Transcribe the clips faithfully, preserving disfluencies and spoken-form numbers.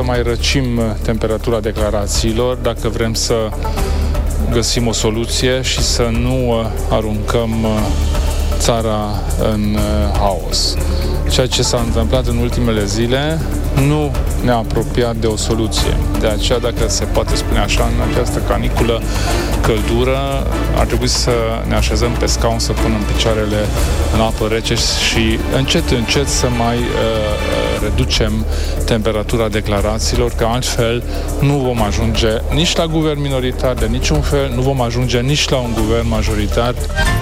să mai răcim temperatura declarațiilor dacă vrem să găsim o soluție și să nu aruncăm țara în haos. Ceea ce s-a întâmplat în ultimele zile nu ne-a apropiat de o soluție. De aceea, dacă se poate spune așa, în această caniculă căldură, ar trebui să ne așezăm pe scaun, să punem picioarele în apă rece și încet, încet să mai uh, reducem temperatura declarațiilor, că altfel nu vom ajunge nici la guvern minoritar, de niciun fel, nu vom ajunge nici la un guvern majoritar.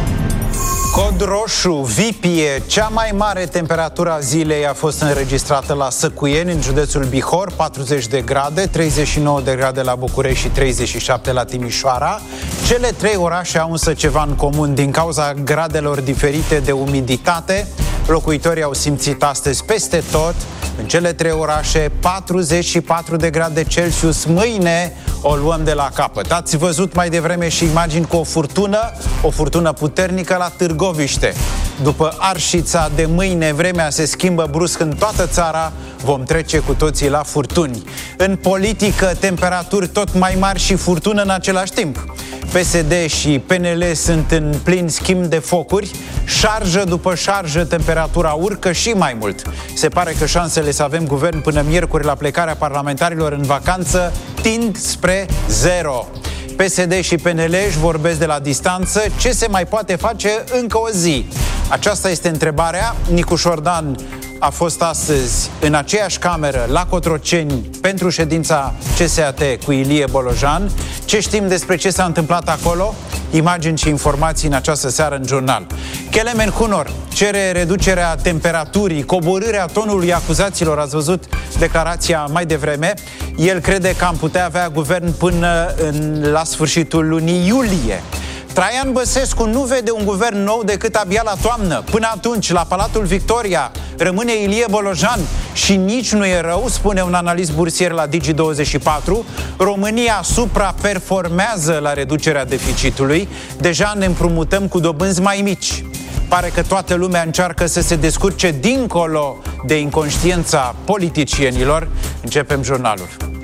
Cod roșu, vipie, cea mai mare temperatură a zilei a fost înregistrată la Săcuieni, în județul Bihor, patruzeci de grade, treizeci și nouă de grade la București și treizeci și șapte la Timișoara. Cele trei orașe au însă ceva în comun. Din cauza gradelor diferite de umiditate, locuitorii au simțit astăzi peste tot, în cele trei orașe, patruzeci și patru de grade Celsius. Mâine o luăm de la capăt. Ați văzut mai devreme și imagini cu o furtună, o furtună puternică la Târgoviște. După Arșița de mâine, vremea se schimbă brusc în toată țara, vom trece cu toții la furtuni. În politică, temperaturi tot mai mari și furtună în același timp. P S D și P N L sunt în plin schimb de focuri, șarjă după șarjă temperatura urcă și mai mult. Se pare că șansele să avem guvern până miercuri la plecarea parlamentarilor în vacanță tind spre zero. P S D și P N L își vorbesc de la distanță. Ce se mai poate face încă o zi? Aceasta este întrebarea. Nicu Șordan a fost astăzi în aceeași cameră la Cotroceni pentru ședința C S A T cu Ilie Bolojan. Ce știm despre ce s-a întâmplat acolo? Imagini și informații în această seară în jurnal. Kelemen Hunor cere reducerea temperaturii, coborârea tonului acuzațiilor. Ați văzut declarația mai devreme. El crede că am putea avea guvern până în, la sfârșitul lunii iulie. Traian Băsescu nu vede un guvern nou decât abia la toamnă. Până atunci, la Palatul Victoria rămâne Ilie Bolojan și nici nu e rău, spune un analist bursier la Digi douăzeci și patru. România supraperformează la reducerea deficitului. Deja ne împrumutăm cu dobânzi mai mici. Pare că toată lumea încearcă să se descurce dincolo de inconștiența politicienilor. Începem jurnalul.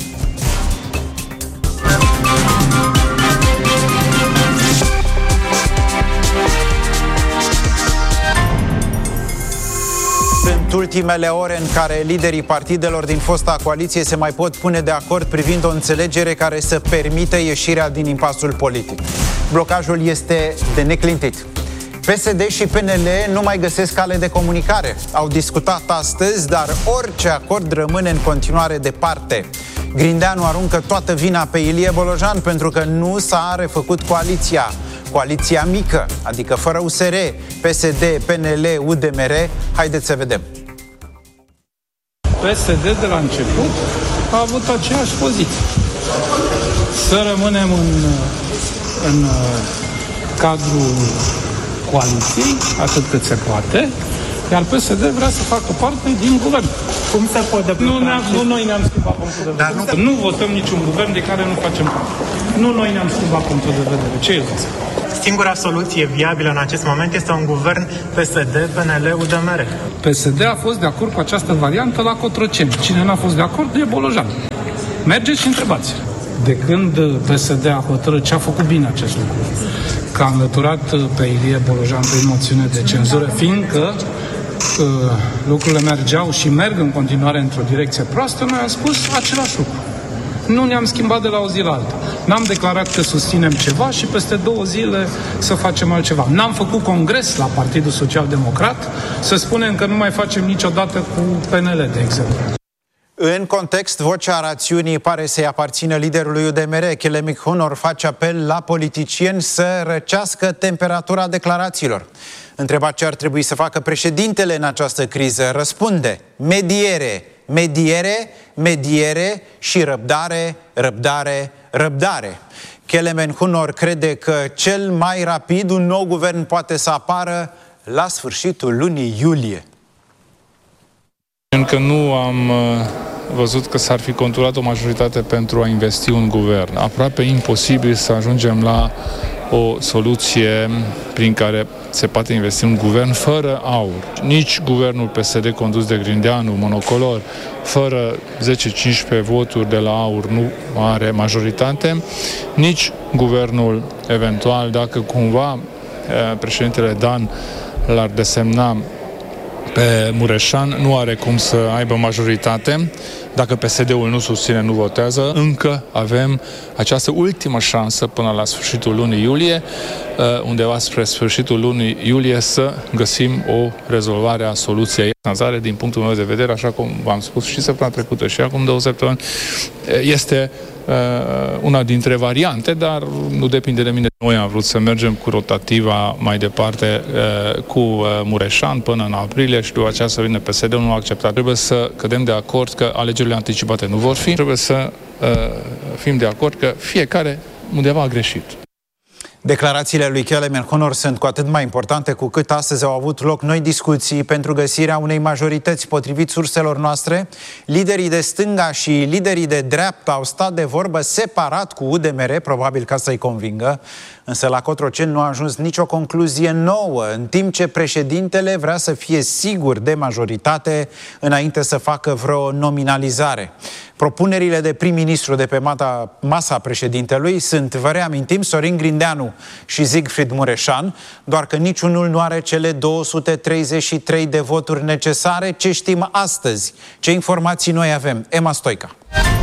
Sunt ultimele ore în care liderii partidelor din fosta coaliție se mai pot pune de acord privind o înțelegere care să permită ieșirea din impasul politic. Blocajul este de neclintit. P S D și P N L nu mai găsesc cale de comunicare. Au discutat astăzi, dar orice acord rămâne în continuare departe. Grindeanu aruncă toată vina pe Ilie Bolojan pentru că nu s-a refăcut coaliția. Coaliția mică, adică fără U S R, P S D, P N L, U D M R. Haideți să vedem. P S D de la început a avut aceeași poziție. Să rămânem în, în cadrul coaliției, atât cât se poate, iar P S D vrea să facă parte din guvern. Cum se poate nu, nu noi ne-am schimbat punctul de vedere. Dar nu... nu votăm niciun guvern de care nu facem parte. Nu noi ne-am schimbat punctul de vedere. Ce e asta? Singura soluție viabilă în acest moment este un guvern P S D, P N L, U D M R. P S D a fost de acord cu această variantă la Cotroceni. Cine n-a fost de acord e Bolojan. Mergeți și întrebați. De când P S D a hotărât, ce a făcut bine acest lucru? Că a înlăturat pe Ilie Bolojan prin moțiune de cenzură, fiindcă uh, lucrurile mergeau și merg în continuare într-o direcție proastă, noi am spus același lucru. Nu ne-am schimbat de la o zi la alta. N-am declarat că susținem ceva și peste două zile să facem altceva. N-am făcut congres la Partidul Social Democrat să spunem că nu mai facem niciodată cu P N L, de exemplu. În context, vocea rațiunii pare să-i aparțină liderului U D M R. Kelemen Hunor face apel la politicieni să răcească temperatura declarațiilor. Întrebat ce ar trebui să facă președintele în această criză, răspunde: mediere, mediere, mediere și răbdare, răbdare, răbdare. Kelemen Hunor crede că cel mai rapid un nou guvern poate să apară la sfârșitul lunii iulie. Încă nu am văzut că s-ar fi conturat o majoritate pentru a investi un guvern. Aproape imposibil să ajungem la o soluție prin care se poate investi un guvern fără aur. Nici guvernul P S D condus de Grindeanu, monocolor, fără zece cincisprezece voturi de la aur nu are majoritate, nici guvernul eventual, dacă cumva președintele Dan l-ar desemna pe Mureșan, nu are cum să aibă majoritate. Dacă P S D-ul nu susține, nu votează, încă avem această ultimă șansă până la sfârșitul lunii iulie, undeva spre sfârșitul lunii iulie, să găsim o rezolvare a soluției. Din punctul meu de vedere, așa cum v-am spus și săptămâna trecută și acum două săptămâni, este una dintre variante, dar nu depinde de mine. Noi am vrut să mergem cu rotativa mai departe cu Mureșan până în aprilie și după aceea să vină P S D-ul, nu a acceptat. Trebuie să cădem de acord că alegerile anticipate nu vor fi. Trebuie să fim de acord că fiecare undeva a greșit. Declarațiile lui Kelemen Honor sunt cu atât mai importante cu cât astăzi au avut loc noi discuții pentru găsirea unei majorități. Potrivit surselor noastre, liderii de stânga și liderii de dreapta au stat de vorbă separat cu U D M R, probabil ca să-i convingă, însă la Cotroceni nu a ajuns nicio concluzie nouă, în timp ce președintele vrea să fie sigur de majoritate înainte să facă vreo nominalizare. Propunerile de prim-ministru de pe masa președintelui sunt, vă reamintim, Sorin Grindeanu și Siegfried Mureșan, doar că niciunul nu are cele două sute treizeci și trei de voturi necesare. Ce știm astăzi? Ce informații noi avem? Emma Stoica.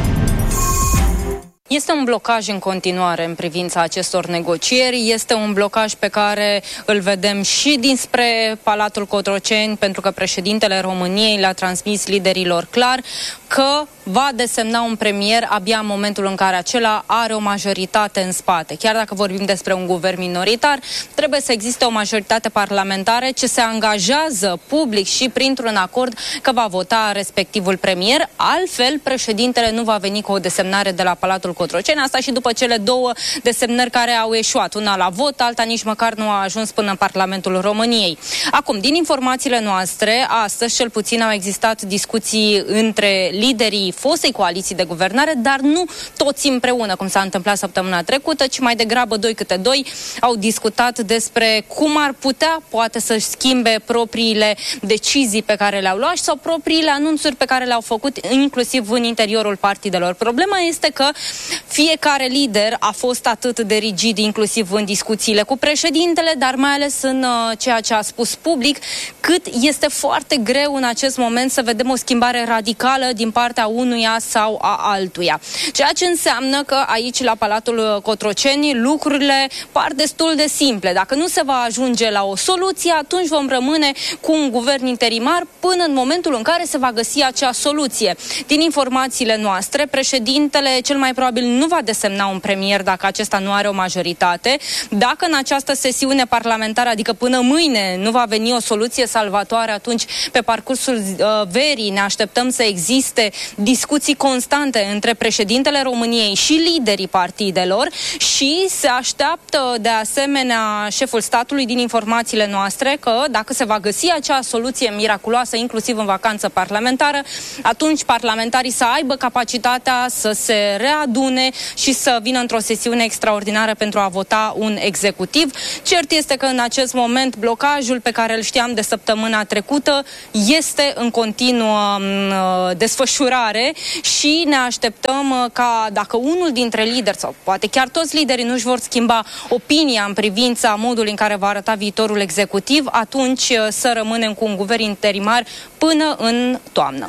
Este un blocaj în continuare în privința acestor negocieri, este un blocaj pe care îl vedem și dinspre Palatul Cotroceni, pentru că președintele României le-a transmis liderilor clar că va desemna un premier abia în momentul în care acela are o majoritate în spate. Chiar dacă vorbim despre un guvern minoritar, trebuie să existe o majoritate parlamentară ce se angajează public și printr-un acord că va vota respectivul premier. Altfel, președintele nu va veni cu o desemnare de la Palatul Cotroceni. Asta și după cele două desemnări care au eșuat. Una la vot, alta nici măcar nu a ajuns până în Parlamentul României. Acum, din informațiile noastre, astăzi cel puțin au existat discuții între liderii fostei coaliții de guvernare, dar nu toți împreună, cum s-a întâmplat săptămâna trecută, ci mai degrabă doi câte doi au discutat despre cum ar putea, poate, să-și schimbe propriile decizii pe care le-au luat sau propriile anunțuri pe care le-au făcut, inclusiv în interiorul partidelor. Problema este că fiecare lider a fost atât de rigid, inclusiv în discuțiile cu președintele, dar mai ales în uh, ceea ce a spus public, cât este foarte greu în acest moment să vedem o schimbare radicală din partea unuia sau a altuia. Ceea ce înseamnă că aici, la Palatul Cotroceni, lucrurile par destul de simple. Dacă nu se va ajunge la o soluție, atunci vom rămâne cu un guvern interimar până în momentul în care se va găsi acea soluție. Din informațiile noastre, președintele cel mai probabil nu va desemna un premier dacă acesta nu are o majoritate. Dacă în această sesiune parlamentară, adică până mâine, nu va veni o soluție salvatoare, atunci pe parcursul uh, verii ne așteptăm să existe discuții constante între președintele României și liderii partidelor și se așteaptă de asemenea șeful statului, din informațiile noastre, că dacă se va găsi acea soluție miraculoasă, inclusiv în vacanță parlamentară, atunci parlamentarii să aibă capacitatea să se readune și să vină într-o sesiune extraordinară pentru a vota un executiv. Cert este că în acest moment blocajul pe care îl știam de săptămâna trecută este în continuă uh, desfășurare și ne așteptăm ca, dacă unul dintre lideri sau poate chiar toți liderii nu-și vor schimba opinia în privința modului în care va arăta viitorul executiv, atunci să rămânem cu un guvern interimar până în toamnă.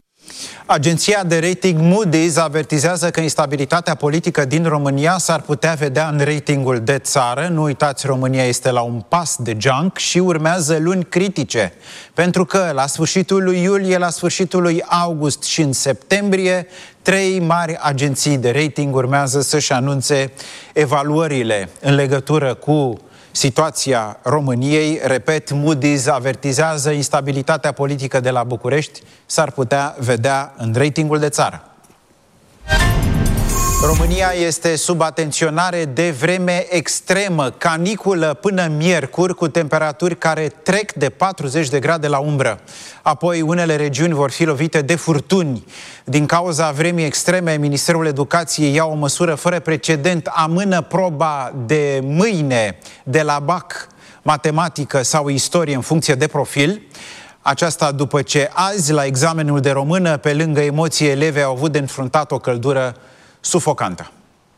Agenția de rating Moody's avertizează că instabilitatea politică din România s-ar putea vedea în ratingul de țară. Nu uitați, România este la un pas de geanc și urmează luni critice. Pentru că la sfârșitul lui iulie, la sfârșitul lui august și în septembrie, trei mari agenții de rating urmează să-și anunțe evaluările în legătură cu situația României. Repet, Moody's avertizează instabilitatea politică de la București s-ar putea vedea în ratingul de țară. România este sub atenționare de vreme extremă, caniculă până miercuri, cu temperaturi care trec de patruzeci de grade la umbră. Apoi, unele regiuni vor fi lovite de furtuni. Din cauza vremii extreme, Ministerul Educației ia o măsură fără precedent, amână proba de mâine de la B A C, matematică sau istorie în funcție de profil. Aceasta după ce azi, la examenul de română, pe lângă emoții, elevii au avut de înfruntat o căldură sufocantă.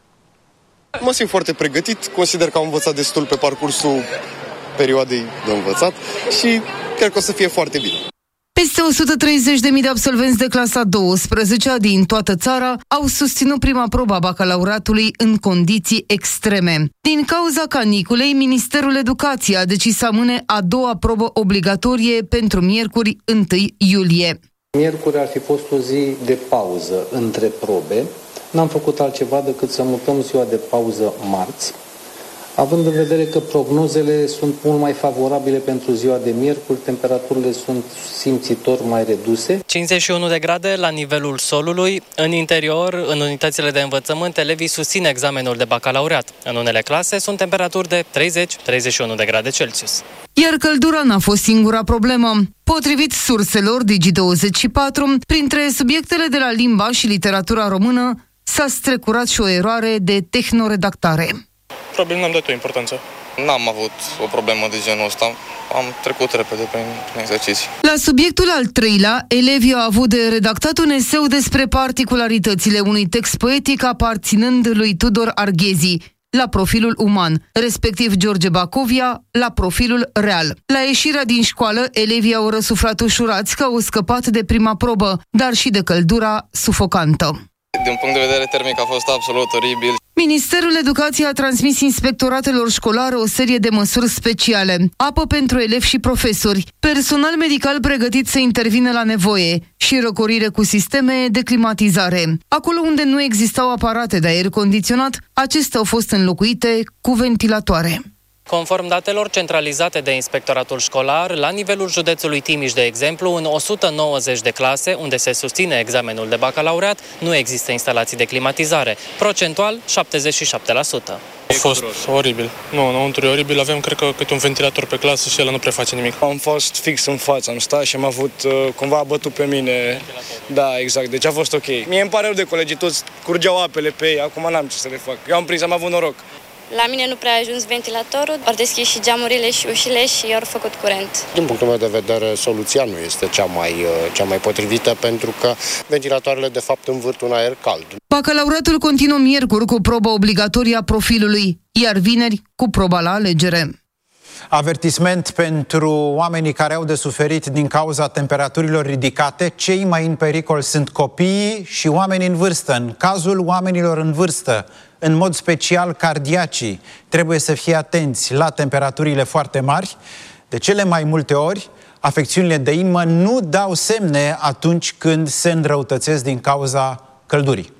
Mă simt foarte pregătit, consider că am învățat destul pe parcursul perioadei de învățat și cred că o să fie foarte bine. Peste o sută treizeci de mii de absolvenți de clasa a douăsprezecea din toată țara au susținut prima probă a bacalaureatului în condiții extreme. Din cauza caniculei, Ministerul Educației a decis să amâne a doua probă obligatorie pentru miercuri întâi iulie. Miercuri ar fi fost o zi de pauză între probe. N-am făcut altceva decât să mutăm ziua de pauză marți, având în vedere că prognozele sunt mult mai favorabile pentru ziua de miercuri, temperaturile sunt simțitor mai reduse. cincizeci și unu de grade la nivelul solului. În interior, în unitățile de învățământ, elevii susțin examenul de bacalaureat. În unele clase sunt temperaturi de treizeci - treizeci și unu de grade Celsius. Iar căldura n-a fost singura problemă. Potrivit surselor Digi douăzeci și patru, printre subiectele de la limba și literatura română, s-a strecurat și o eroare de tehnoredactare. Probabil n-am dat o importanță. N-am avut o problemă de genul ăsta. Am trecut repede prin, prin exerciții. La subiectul al treilea, elevii au avut de redactat un eseu despre particularitățile unui text poetic aparținând lui Tudor Arghezi, la profilul uman, respectiv George Bacovia, la profilul real. La ieșirea din școală, elevii au răsuflat ușurați că au scăpat de prima probă, dar și de căldura sufocantă. Din punct de vedere termic a fost absolut oribil. Ministerul Educației a transmis inspectoratelor școlare o serie de măsuri speciale. Apă pentru elevi și profesori, personal medical pregătit să intervină la nevoie și răcorire cu sisteme de climatizare. Acolo unde nu existau aparate de aer condiționat, acestea au fost înlocuite cu ventilatoare. Conform datelor centralizate de Inspectoratul Școlar, la nivelul județului Timiș, de exemplu, în o sută nouăzeci de clase, unde se susține examenul de bacalaureat, nu există instalații de climatizare. Procentual, șaptezeci și șapte la sută. A fost oribil. Nu, înăuntru e oribil. Avem, cred că, câte un ventilator pe clasă și el nu prea face nimic. Am fost fix în față, am stat și am avut, cumva, bătut pe mine. Da, exact. Deci a fost ok. Mie îmi pare rău de colegii, toți curgeau apele pe ei. Acum n-am ce să le fac. Eu am prins, am avut noroc. La mine nu prea a ajuns ventilatorul, au deschis și geamurile și ușile și i-au făcut curent. Din punctul meu de vedere, soluția nu este cea mai, cea mai potrivită, pentru că ventilatoarele de fapt învârt un aer cald. Bacalaureatul continuă miercuri cu proba obligatorie a profilului, iar vineri cu proba la alegere. Avertisment pentru oamenii care au de suferit din cauza temperaturilor ridicate. Cei mai în pericol sunt copiii și oamenii în vârstă. În cazul oamenilor în vârstă, în mod special cardiacii, trebuie să fie atenți la temperaturile foarte mari. De cele mai multe ori, afecțiunile de inimă nu dau semne atunci când se înrăutățesc din cauza căldurii.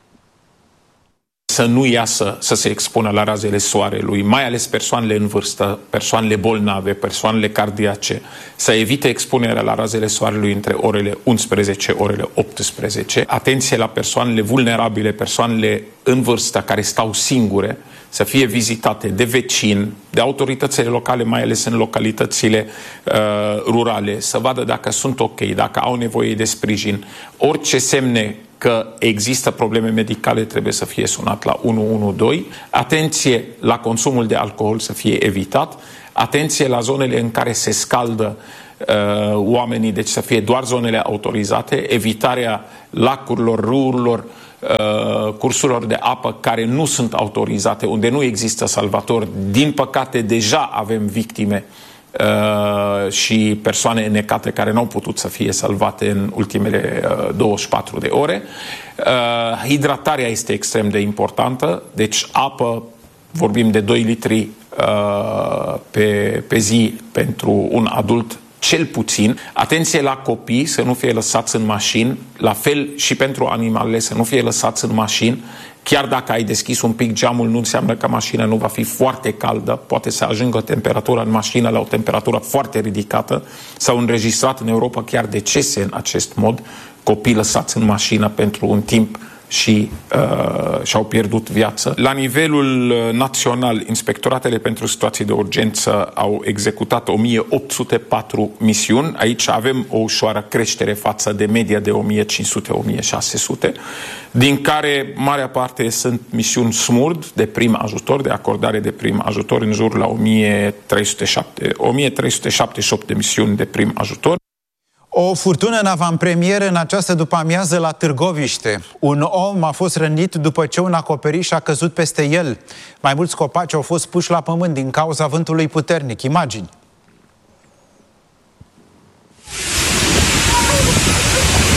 Să nu iasă să se expună la razele soarelui, mai ales persoanele în vârstă, persoanele bolnave, persoanele cardiace, să evite expunerea la razele soarelui între orele unsprezece, orele optsprezece. Atenție la persoanele vulnerabile, persoanele în vârstă care stau singure, să fie vizitate de vecini, de autoritățile locale, mai ales în localitățile uh, rurale, să vadă dacă sunt ok, dacă au nevoie de sprijin. Orice semne că există probleme medicale trebuie să fie sunat la unu unu doi. Atenție la consumul de alcool să fie evitat. Atenție la zonele în care se scaldă uh, oamenii, deci să fie doar zonele autorizate. Evitarea lacurilor, râurilor, uh, cursurilor de apă care nu sunt autorizate, unde nu există salvatori. Din păcate, deja avem victime Uh, și persoane necate care nu au putut să fie salvate în ultimele uh, douăzeci și patru de ore. Uh, hidratarea este extrem de importantă, deci apă, vorbim de doi litri uh, pe, pe zi pentru un adult, cel puțin. Atenție la copii, să nu fie lăsați în mașini, la fel și pentru animalele, să nu fie lăsați în mașini. Chiar dacă ai deschis un pic geamul, nu înseamnă că mașina nu va fi foarte caldă, poate să ajungă temperatura în mașină la o temperatură foarte ridicată. S-au înregistrat în Europa chiar decese în acest mod, copii lăsați în mașină pentru un timp și uh, și-au pierdut viață. La nivelul național, inspectoratele pentru situații de urgență au executat o mie opt sute patru misiuni. Aici avem o ușoară creștere față de media de o mie cinci sute - o mie șase sute, din care marea parte sunt misiuni SMURD de prim ajutor, de acordare de prim ajutor, în jur la o mie trei sute șaptezeci și opt de misiuni de prim ajutor. O furtună în avantpremieră în această după-amiază la Târgoviște. Un om a fost rănit după ce un acoperiș a căzut peste el. Mai mulți copaci au fost puși la pământ din cauza vântului puternic. Imagini.